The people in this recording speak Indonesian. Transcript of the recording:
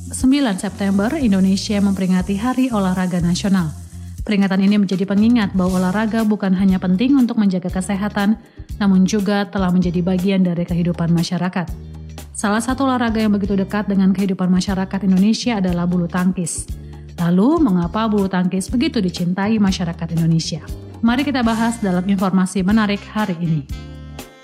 9 September, Indonesia memperingati Hari Olahraga Nasional. Peringatan ini menjadi pengingat bahwa olahraga bukan hanya penting untuk menjaga kesehatan, namun juga telah menjadi bagian dari kehidupan masyarakat. Salah satu olahraga yang begitu dekat dengan kehidupan masyarakat Indonesia adalah bulu tangkis. Lalu, mengapa bulu tangkis begitu dicintai masyarakat Indonesia? Mari kita bahas dalam informasi menarik hari ini.